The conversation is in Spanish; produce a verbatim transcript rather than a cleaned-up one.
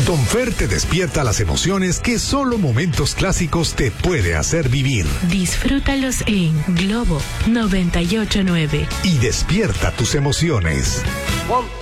Don Fer te despierta las emociones que solo momentos clásicos te puede hacer vivir. Disfrútalos en Globo noventa y ocho punto nueve. Y despierta tus emociones.